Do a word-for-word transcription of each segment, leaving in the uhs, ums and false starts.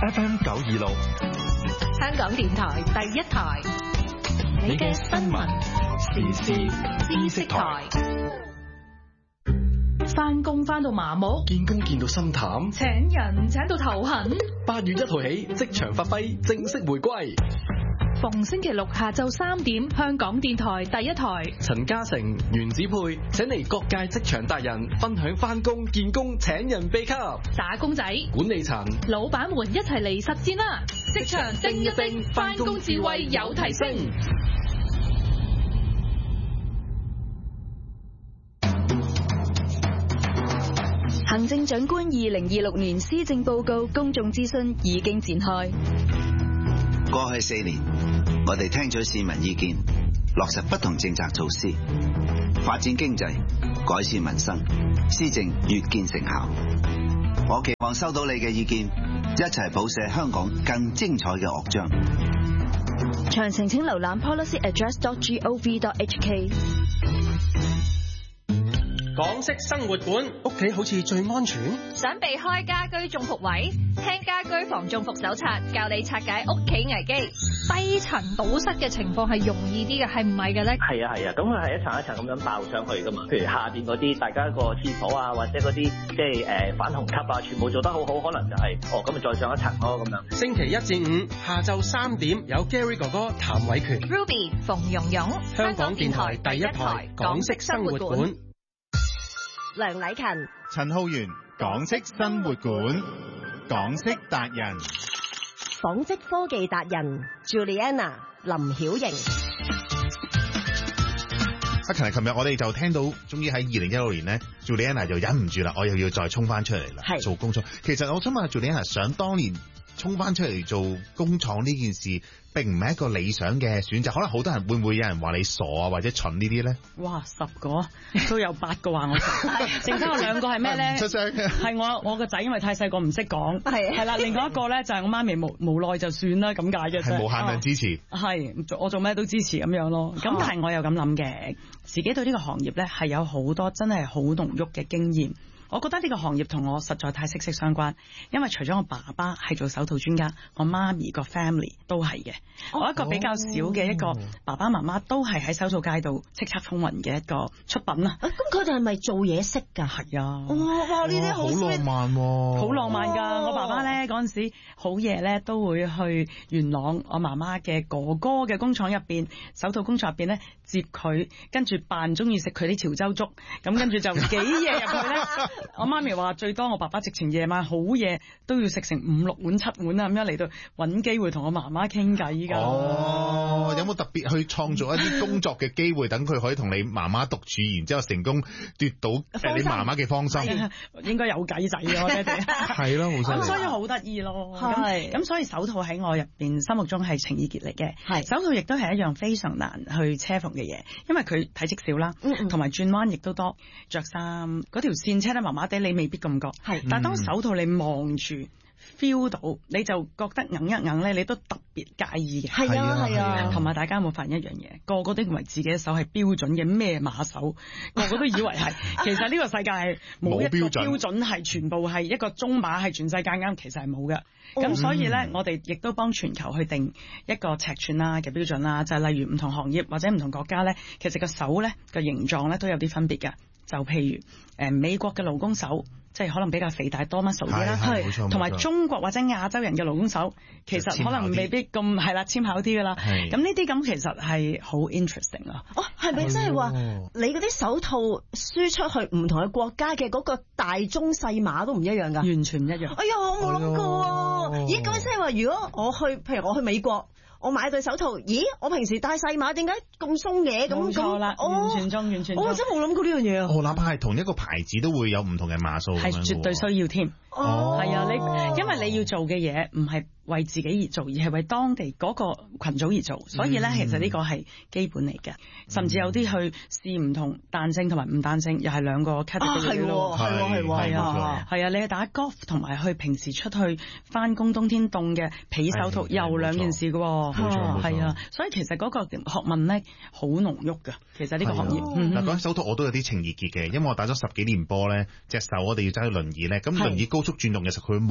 F M 九二六， 香港電台第一台，你嘅新聞時事知識台。翻工翻到麻木， 見工見到心淡， 請人請到頭痕。 八月一號起，職場發揮正式回歸。 逢星期六下晝三點，香港電台第一台， 陳嘉誠、袁子佩請嚟各界職場達人分享翻工見工請人秘笈， 打工仔、 管理層、 老闆們一齊嚟實戰啦！職場叮一叮，翻工智慧有提升。 行政長官二零二六年施政報告公眾諮詢已經展開。 過去四年，我哋聽取市民意見，落實不同政策措施，發展經濟，改善民生，施政越見成效。我期望收到你嘅意見，一齊譜寫香港更精彩嘅樂章。 詳情請瀏覽 policy address dot gov dot h k。 港式生活館，屋企好似最安全。 想避開家居中伏位，聽家居防中伏手冊，教你拆解屋企危機。低層堵塞嘅情況係容易啲嘅，係唔係嘅咧？ 係啊係啊，咁佢係一層一層咁樣爆上去噶嘛。譬如下邊嗰啲，大家個廁所啊，或者嗰啲即係誒反虹吸啊，全部做得好好，可能就係、是、哦咁咪再上一層咯咁樣。 星期一至五下晝三點有 Gary 哥哥譚偉權 Ruby 馮蓉蓉， 香港電台第一台港式生活館。 梁禮勤、 陳浩源，港式生活館，港式達人， 紡織科技達人 Juliana 林曉瑩。 阿勤，琴日我哋就聽到，終於喺二零一六年呢 Juliana 就忍唔住啦，我又要再衝翻出嚟啦，做工廠。其實我想問下 Juliana，想當年衝翻出嚟做工廠呢件事，並唔係一個理想嘅選擇，可能好多人會唔會有人話你傻啊，或者蠢呢啲咧？ 哇，十個都有八個話我傻，剩翻我兩個係咩咧？ 出聲係我我個仔，因為太細個唔識講，係係啦。另外一個咧就係我媽咪無無奈就算啦咁解嘅啫。 係無限量支持， 係我做咩都支持咁樣咯。咁但係我又咁諗嘅，自己對呢個行業咧係有好多真係好濃郁嘅經驗。我覺得呢個行業同我實在太息息相關，因為除咗我爸爸係做手套專家，我媽咪個 family 都係嘅。Oh. 我一個比較少嘅一個爸爸媽媽都係喺手套界度叱咤風雲嘅一個出品啊！ 咁佢哋係咪做嘢識㗎？ 係啊！ 哇！呢啲好浪漫喎， 好浪漫㗎！我爸爸咧嗰陣時好夜咧都會去元朗我媽媽嘅哥哥嘅工廠入邊，手套工廠入邊咧接佢，跟住扮中意食佢啲潮州粥，咁跟住就幾夜入去咧。我媽咪話最多我爸爸直情夜晚好夜都要食成五六碗七碗啊，咁樣嚟到揾機會同我媽媽傾偈㗎。 哦，有冇特別去創造一啲工作嘅機會，等佢可以同你媽媽獨處，然之後成功奪到誒你媽媽嘅芳心？ 應該有計仔嘅，我爹哋。 係咯，好犀利。 咁所以好得意咯。係。咁所以手套喺我入邊心目中係情意結嚟嘅。係。手套亦都係一樣非常難去車縫嘅嘢，因為佢體積少啦，同埋轉彎亦都多，着衫嗰條線車咧麻麻地，你未必咁覺。係。但係當手套你望住 feel 到，你就覺得硬一硬咧，你都特別介意嘅。 係啊係啊。 同埋大家有冇發現一樣嘢？個個都認為自己嘅手係標準嘅咩碼手，個個都以為係。其實呢個世界係冇一個標準係全部係一個中碼係全世界啱，其實係冇嘅。咁、嗯、所以咧，我哋亦都幫全球去定一個尺寸啦嘅標準啦，就係、是、例如唔同行業或者唔同國家咧，其實個手咧個形狀咧都有啲分別嘅。就譬如誒、呃、美國嘅勞工手，即係可能比較肥大多 muscle 啲啦，係同埋中國或者亞洲人嘅勞工手，其實可能未必咁係啦，纖巧啲噶啦。咁呢啲咁其實係好 interesting 啊！ 哦，係咪即係話你嗰啲手套輸出去唔同嘅國家嘅嗰個大中細碼都唔一樣㗎？ 完全唔一樣。 哎呀，我冇諗過啊！咦，咁即係話如果我去，譬如我去美國。我買對手套，咦？我平時戴細碼，點解咁鬆嘅？咁冇錯啦，完全中，完全中。 我真冇諗過呢樣嘢啊！ 哦，哪怕係同一個牌子都會有唔同嘅碼數， 係絕對需要添。哦，係啊，你因為你要做嘅嘢唔係為自己而做，而係為當地嗰個群組而做，所以咧、嗯、其實呢個係基本嚟嘅。甚至有啲去試唔同彈性同埋唔彈性，又係兩個 category 咯。 係喎，係喎，係啊，係啊，你去打 golf 同埋去平時出去翻工，冬天凍嘅皮手套又兩件事嘅喎。 冇錯， 係啊，所以其實嗰個學問咧好濃郁㗎。其實呢個行業，嗱、 嗯、講起手套我都有啲情意結嘅，因為我打咗十幾年波咧，隻手我哋要揸住輪椅咧，咁輪椅高速轉動嘅時候，佢會磨到隻手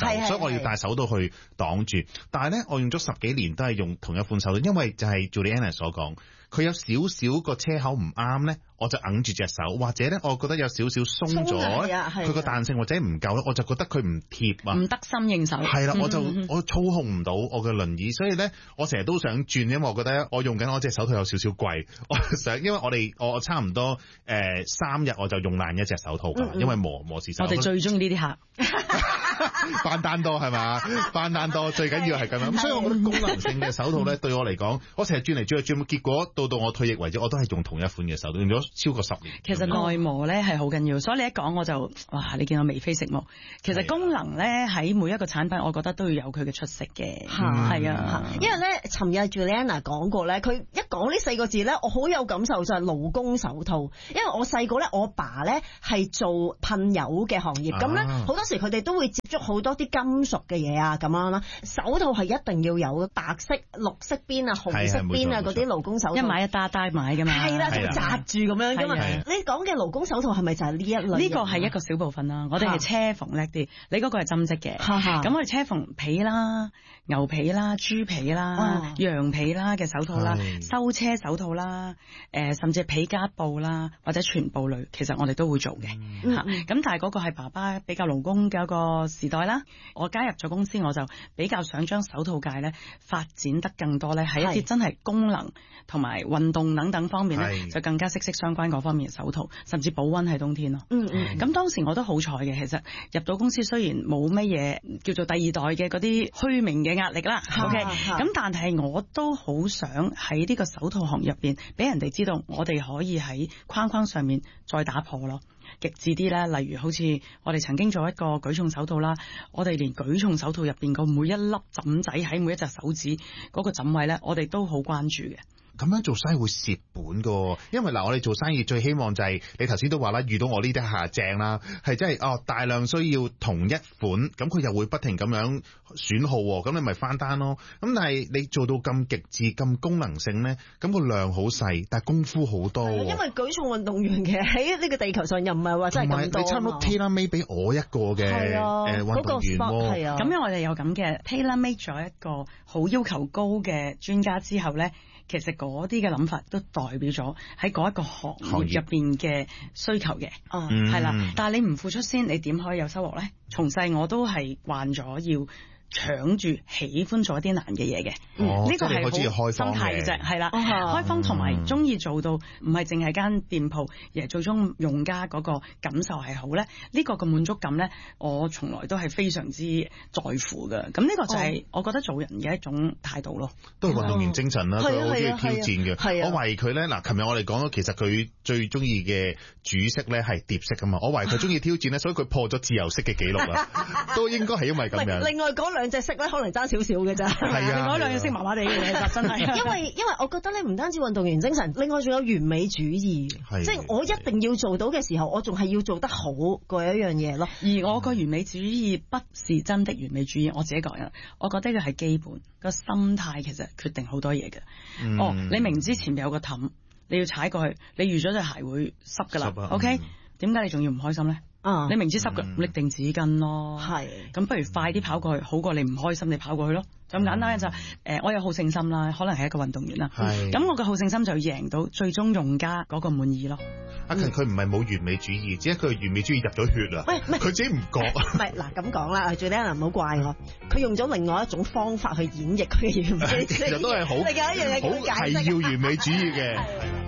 所以我要戴手套去擋住。但係咧，我用咗十幾年都係用同一款手套，因為就係 Juliana 所講，佢有少少個車口唔啱咧，我就揞住隻手，或者咧，我覺得有少少鬆咗，佢個彈性或者唔夠咧，我就覺得佢唔貼啊， 唔得心應手。 係啦，我就我操控唔到我嘅輪椅，所以咧，我成日都想轉，因為我覺得我用緊我隻手套有少少貴，我想，因為我哋我差唔多誒三日我就用爛一隻手套㗎，因為磨磨蝕手。 我哋最中意呢啲客。 翻單多係嘛？翻單多最緊要係咁樣，咁所以我覺得功能性嘅手套咧，對我嚟講，我成日轉嚟轉去轉，結果到到我退役為止，我都係用同一款嘅手套，用咗超過十年。 其實內磨咧係好緊要，所以你一講我就哇，你見我眉飛色舞。其實功能咧喺每一個產品，我覺得都要有佢嘅出色嘅，係啊。 因為咧，尋日 Juliana 講過咧，佢一講呢四個字咧，我好有感受就係勞工手套。因為我細個咧，我爸咧係做噴油嘅行業，咁咧好多時佢哋都會接觸好多啲金屬嘅嘢啊，咁樣啦。手套係一定要有白色、綠色邊啊、紅色邊啊嗰啲勞工手套， 一買一打打買㗎嘛。係啦， 就紮住咁樣㗎嘛。你講嘅勞工手套係咪就係呢一類？ 呢個係一個小部分啦。我哋係車縫叻啲，你嗰個係針織嘅。咁我哋車縫皮啦、牛皮啦、豬皮啦、羊皮啦嘅手套啦、修車手套啦、誒甚至係皮夾布啦，或者全部類，其實我哋都會做嘅。嚇，咁但係嗰個係爸爸比較勞工嘅一個時代啦。我加入咗公司，我就比較想將手套界咧發展得更多咧，喺一啲真係功能同埋運動等等方面咧，就更加息息相關嗰方面嘅手套，甚至保溫喺冬天咯。嗯嗯。咁當時我都好彩嘅，其實入到公司雖然冇乜嘢叫做第二代嘅嗰啲虛名嘅壓力啦。OK。咁但係我都好想喺呢個手套行入邊，俾人哋知道我哋可以喺框框上面再打破咯。極致啲啦，例如好似我哋曾經做一個舉重手套啦，我哋連舉重手套入邊個每一粒枕仔喺每一隻手指嗰個枕位咧，我哋都好關注嘅。 咁樣做生意會蝕本噶，因為嗱，我哋做生意最希望就係、是、你頭先都話啦，遇到我呢啲客正啦，係真係哦大量需要同一款，咁佢又會不停咁樣損耗，咁你咪翻單咯。咁但係你做到咁極致咁功能性咧，咁、個量好細，但係功夫好多。 因為舉重運動員嘅喺呢個地球上又唔係話真係咁多。 你差唔多 tailor made 俾我一個嘅誒運動員喎。 咁樣我哋有咁嘅 tailor made 咗一個好要求高嘅專家之後咧。其實嗰啲嘅諗法都代表咗喺嗰一個行業入邊嘅需求嘅，係啦、嗯。但係你唔付出先，你點可以有收穫咧？從細我都係慣咗要搶住喜歡做一啲難嘅嘢嘅，呢個係好心態嘅啫，係啦，開放同埋中意做到唔係淨係間店鋪，而係最終用家嗰個感受係好咧，呢個嘅滿足感咧，我從來都係非常之在乎嘅。咁呢個就係我覺得做人嘅一種態度咯， 都係運動員精神啦，佢好中意挑戰嘅。我懷疑佢咧，嗱，琴日我哋講咗，其實佢最中意嘅主色咧係蝶式噶嘛，我懷疑佢中意挑戰咧，所以佢破咗自由式嘅紀錄啦，都應該係因為咁樣。 另外嗰兩隻色咧，可能爭少少嘅咋， 係啊， 另外兩隻色麻麻地嘅，其實真係。 因為因為我覺得咧，唔單止運動員精神，另外仲有完美主義，即係我一定要做到嘅時候，我仲係要做得好嗰一樣嘢咯。 而我個完美主義不是真的完美主義，我自己講嘅，我覺得呢個係基本個心態，其實決定好多嘢嘅。嗯、哦，你明知前面有個氹，你要踩過去，你預咗對鞋會濕噶啦。啊、OK，點解、嗯、你仲要唔開心咧？啊、你明知濕嘅，拎、嗯、定紙巾咯。係，咁不如快啲跑過去，好過你唔開心你跑過去咯。咁簡單就誒、呃，我有好勝心啦，可能係一個運動員啦。係，咁我嘅好勝心就贏到最終用家嗰個滿意咯。 阿勤佢唔係冇完美主義，只係佢完美主義入咗血啊。喂，唔係佢自己唔覺。 唔係嗱咁講啦，Juliana唔好怪我，佢用咗另外一種方法去演繹佢嘅完美主義。 其實都係好， 另外一樣嘢好係要完美主義嘅。